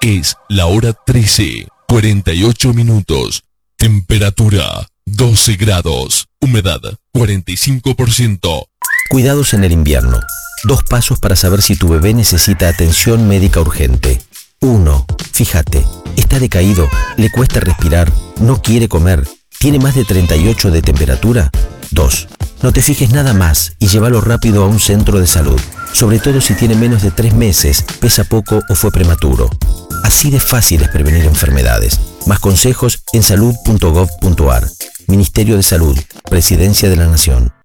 Es la hora 13, 48 minutos. Temperatura 12 grados. Humedad 45%. Cuidados en el invierno. 2 pasos para saber si tu bebé necesita atención médica urgente. 1. Fíjate, está decaído, le cuesta respirar, no quiere comer, tiene más de 38 de temperatura. 2. No te fijes nada más y llévalo rápido a un centro de salud, sobre todo si tiene menos de 3 meses, pesa poco o fue prematuro. Así de fácil es prevenir enfermedades. Más consejos en salud.gov.ar. Ministerio de Salud, Presidencia de la Nación.